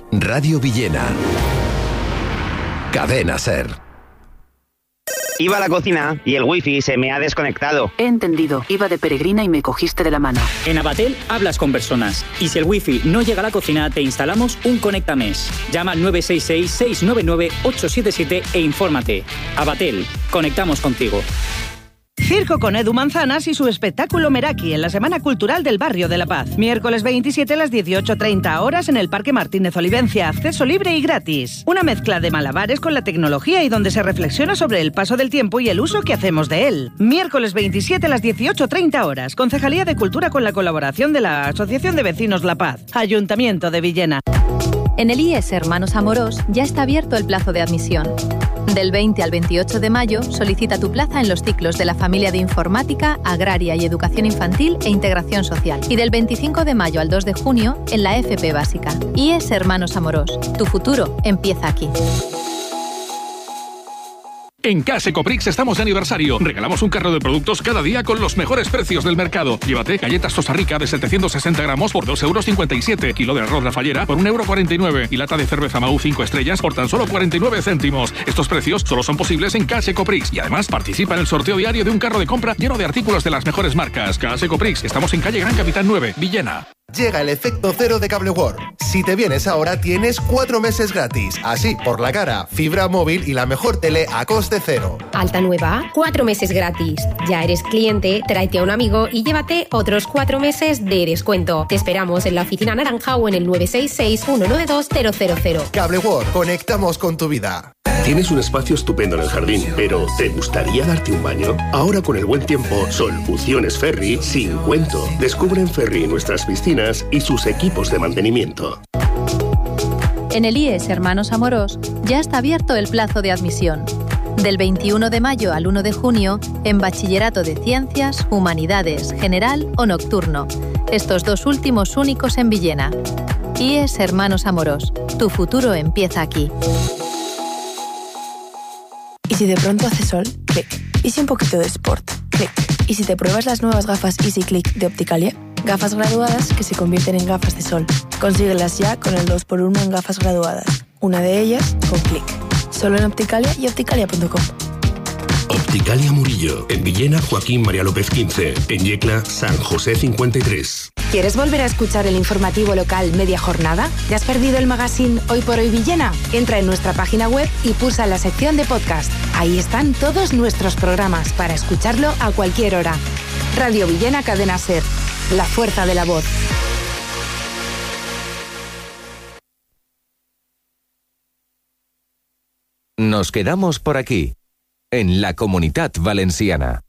Radio Villena. Cadena SER. Iba a la cocina y el wifi se me ha desconectado. He entendido. Iba de peregrina y me cogiste de la mano. En Avatel hablas con personas. Y si el wifi no llega a la cocina, te instalamos un Conectames. Llama al 966-699-877 e infórmate. Avatel, conectamos contigo. Circo con Edu Manzanas y su espectáculo Meraki en la Semana Cultural del Barrio de La Paz. Miércoles 27 a las 18:30 horas en el Parque Martínez Olivencia. Acceso libre y gratis. Una mezcla de malabares con la tecnología y donde se reflexiona sobre el paso del tiempo y el uso que hacemos de él. Miércoles 27 a las 18:30 horas. Concejalía de Cultura con la colaboración de la Asociación de Vecinos La Paz. Ayuntamiento de Villena. En el IES Hermanos Amorós ya está abierto el plazo de admisión. Del 20 al 28 de mayo solicita tu plaza en los ciclos de la familia de Informática, Agraria y Educación Infantil e Integración Social. Y del 25 de mayo al 2 de junio en la FP Básica. IES Hermanos Amorós. Tu futuro empieza aquí. En Case Coprix estamos de aniversario. Regalamos un carro de productos cada día con los mejores precios del mercado. Llévate galletas Tosa Rica de 760 gramos por 2,57 €. Kilo de arroz La Fallera por 1,49 €. Y lata de cerveza Mau 5 estrellas por tan solo 49 céntimos. Estos precios solo son posibles en Case Coprix. Y además participa en el sorteo diario de un carro de compra lleno de artículos de las mejores marcas. Case Coprix. Estamos en calle Gran Capitán 9, Villena. Llega el efecto cero de Cable World. Si te vienes ahora, tienes 4 meses gratis. Así, por la cara, fibra móvil y la mejor tele a coste cero. Alta nueva, 4 meses gratis. Ya eres cliente, tráete a un amigo y llévate otros 4 meses de descuento. Te esperamos en la oficina naranja o en el 966-192-000. Cable World, conectamos con tu vida. Tienes un espacio estupendo en el jardín, pero ¿te gustaría darte un baño? Ahora con el buen tiempo, Soluciones Ferri sin cuento. Descubre en Ferri nuestras piscinas y sus equipos de mantenimiento. En el IES Hermanos Amorós ya está abierto el plazo de admisión. Del 21 de mayo al 1 de junio en Bachillerato de Ciencias, Humanidades, General o Nocturno. Estos dos últimos únicos en Villena. IES Hermanos Amorós. Tu futuro empieza aquí. ¿Y si de pronto hace sol? Clic. ¿Y si un poquito de sport? Clic. ¿Y si te pruebas las nuevas gafas Easy Click de Opticalia? Gafas graduadas que se convierten en gafas de sol. Consíguelas ya con el 2x1 en gafas graduadas. Una de ellas con Clic. Solo en Opticalia y opticalia.com. Opticalia Murillo. En Villena, Joaquín María López 15. En Yecla, San José 53. ¿Quieres volver a escuchar el informativo local Media Jornada? ¿Te has perdido el magazine Hoy por Hoy Villena? Entra en nuestra página web y pulsa la sección de podcast. Ahí están todos nuestros programas para escucharlo a cualquier hora. Radio Villena Cadena SER. La fuerza de la voz. Nos quedamos por aquí, en la Comunitat Valenciana.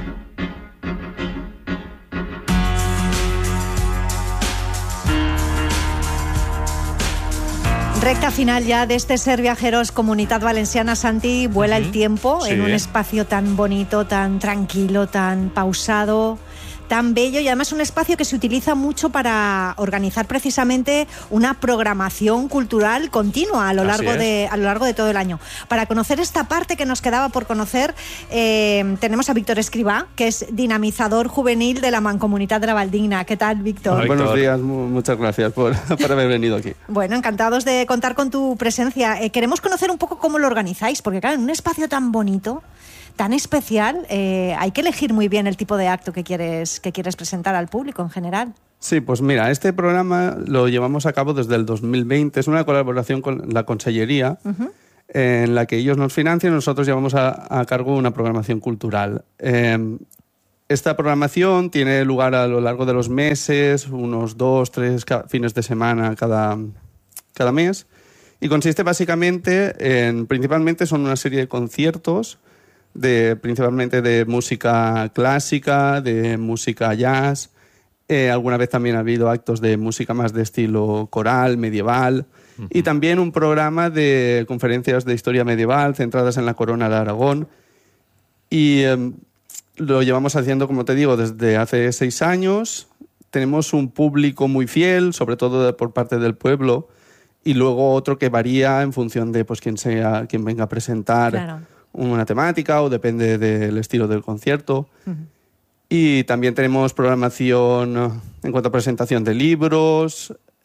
Recta final ya de este Ser Viajeros Comunitat Valenciana. Santi, vuela el tiempo en un espacio tan bonito, tan tranquilo, tan pausado, tan bello, y además un espacio que se utiliza mucho para organizar precisamente una programación cultural continua a lo largo de todo el año. Para conocer esta parte que nos quedaba por conocer, tenemos a Víctor Escribá, que es dinamizador juvenil de la Mancomunitat de la Valdigna. ¿Qué tal, Víctor? Hola, buenos días, muchas gracias por haber venido aquí. Bueno, encantados de contar con tu presencia. Queremos conocer un poco cómo lo organizáis, porque claro, en un espacio tan bonito, tan especial, hay que elegir muy bien el tipo de acto que quieres presentar al público en general. Sí, pues mira, este programa lo llevamos a cabo desde el 2020. Es una colaboración con la Consellería, en la que ellos nos financian y nosotros llevamos a cargo una programación cultural. Esta programación tiene lugar a lo largo de los meses, unos 2-3 fines de semana cada mes, y consiste básicamente principalmente son una serie de conciertos principalmente de música clásica, de música jazz. Alguna vez también ha habido actos de música más de estilo coral, medieval, y también un programa de conferencias de historia medieval centradas en la corona de Aragón. Y lo llevamos haciendo, como te digo, desde hace 6 años. Tenemos un público muy fiel, sobre todo por parte del pueblo, y luego otro que varía en función de quien venga a presentar. Claro. Una temática o depende del estilo del concierto. Y también tenemos programación en cuanto a presentación de libros,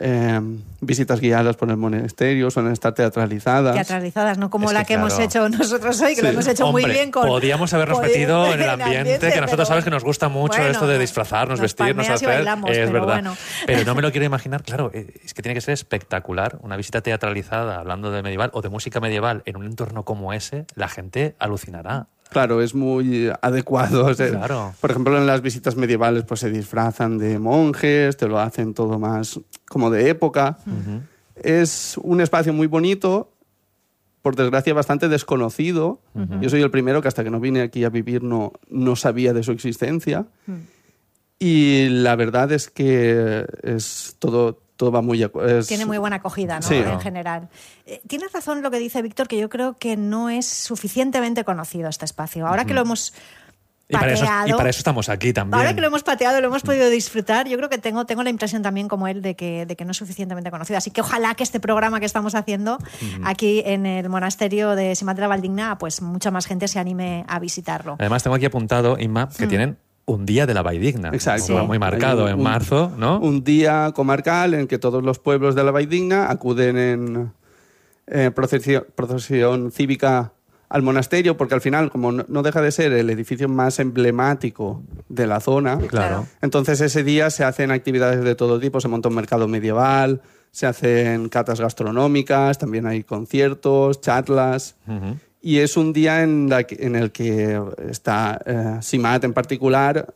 visitas guiadas por el monasterio, suelen estar teatralizadas. Teatralizadas, no como la que hemos hecho nosotros hoy, que lo hemos hecho muy bien. Podíamos habernos metido en el ambiente, que nosotros sabes que nos gusta mucho esto de disfrazarnos, vestirnos, hacer. Bailamos, es verdad. Bueno. Pero no me lo quiero imaginar, claro, es que tiene que ser espectacular. Una visita teatralizada, hablando de medieval o de música medieval, en un entorno como ese, la gente alucinará. Claro, es muy adecuado. O sea, claro. Por ejemplo, en las visitas medievales pues se disfrazan de monjes, te lo hacen todo más como de época. Uh-huh. Es un espacio muy bonito, por desgracia bastante desconocido. Uh-huh. Yo soy el primero que hasta que no vine aquí a vivir no sabía de su existencia. Uh-huh. Y la verdad es que es todo va muy... Tiene muy buena acogida, ¿no? Sí, en general. Tienes razón lo que dice Víctor, que yo creo que no es suficientemente conocido este espacio. Ahora que lo hemos pateado... Y para eso estamos aquí también. Ahora que lo hemos pateado y lo hemos podido disfrutar, yo creo que tengo la impresión también como él de que no es suficientemente conocido. Así que ojalá que este programa que estamos haciendo aquí en el monasterio de Simat de la Valldigna, pues mucha más gente se anime a visitarlo. Además tengo aquí apuntado, Inma, que tienen un día de la Valldigna. Exacto. Sí. Muy marcado en marzo, ¿no? Un día comarcal en que todos los pueblos de la Valldigna acuden en procesión cívica al monasterio, porque al final, como no deja de ser el edificio más emblemático de la zona, claro. Entonces ese día se hacen actividades de todo tipo, se monta un mercado medieval, se hacen catas gastronómicas, también hay conciertos, charlas... Uh-huh. Y es un día en el que está Simat en particular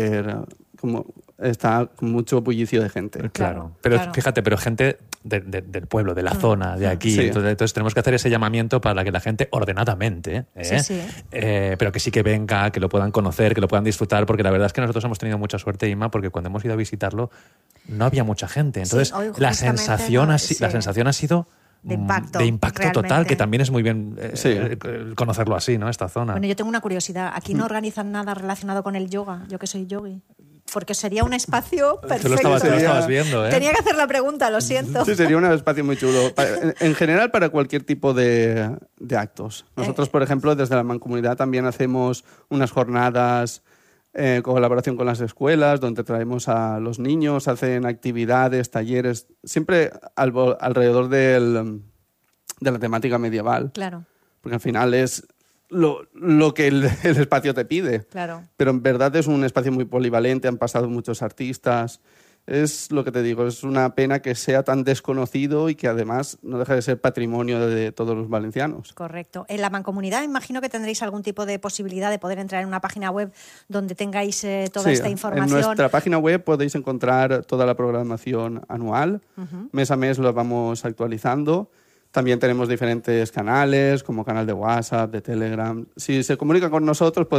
está con mucho bullicio de gente. Claro. Pero fíjate, gente del pueblo, de la zona, de aquí. Sí. Entonces tenemos que hacer ese llamamiento para que la gente ordenadamente, pero que sí que venga, que lo puedan conocer, que lo puedan disfrutar, porque la verdad es que nosotros hemos tenido mucha suerte, Inma, porque cuando hemos ido a visitarlo no había mucha gente. Entonces la sensación ha sido... De impacto total, que también es muy bien conocerlo así, ¿no? Esta zona. Bueno, yo tengo una curiosidad. ¿Aquí no organizan nada relacionado con el yoga? Yo que soy yogui. Porque sería un espacio perfecto. Tú lo estabas viendo, ¿eh? Tenía que hacer la pregunta, lo siento. Sí, sería un espacio muy chulo. En general, para cualquier tipo de actos. Nosotros, por ejemplo, desde la Mancomunidad también hacemos unas jornadas en colaboración con las escuelas, donde traemos a los niños, hacen actividades, talleres, siempre alrededor de la temática medieval. Claro. Porque al final es lo que el espacio te pide. Claro. Pero en verdad es un espacio muy polivalente, han pasado muchos artistas. Es lo que te digo, es una pena que sea tan desconocido y que además no deja de ser patrimonio de todos los valencianos. Correcto. En la Mancomunidad imagino que tendréis algún tipo de posibilidad de poder entrar en una página web donde tengáis toda esta información. En nuestra página web podéis encontrar toda la programación anual. Uh-huh. Mes a mes lo vamos actualizando. También tenemos diferentes canales, como canal de WhatsApp, de Telegram. Si se comunican con nosotros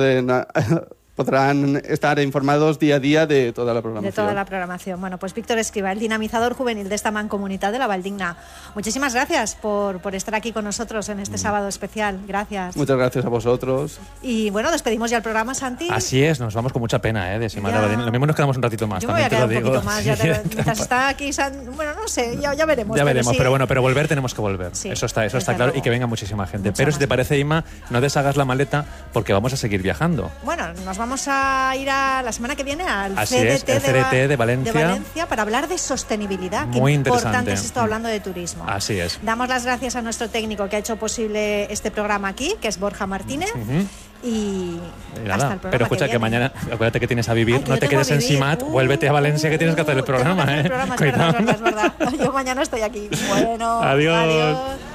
podrán estar informados día a día de toda la programación. De toda la programación. Bueno, pues Víctor Escrivá, el dinamizador juvenil de esta Mancomunidad de la Valldigna. Muchísimas gracias por estar aquí con nosotros en este sábado especial. Gracias. Muchas gracias a vosotros. Y bueno, despedimos ya el programa, Santi. Así es, nos vamos con mucha pena de Simat de la Valldigna. Lo mismo nos quedamos un ratito más. Yo me voy a quedar un poquito más. Mientras está aquí, bueno, no sé, ya veremos. Ya veremos, pero volver tenemos que volver. Sí, eso está claro, y que venga muchísima gente. Pero si te parece, Inma, no deshagas la maleta porque vamos a seguir viajando. Bueno, nos vamos a ir la semana que viene al CDT de Valencia para hablar de sostenibilidad. Muy importante es esto hablando de turismo. Así es. Damos las gracias a nuestro técnico que ha hecho posible este programa aquí, que es Borja Martínez. Uh-huh. Y nada, hasta el programa. Pero escucha que mañana, acuérdate que tienes a vivir, no te quedes en Simat, vuélvete a Valencia que tienes que hacer el programa. Es verdad. Yo mañana estoy aquí. Bueno, adiós.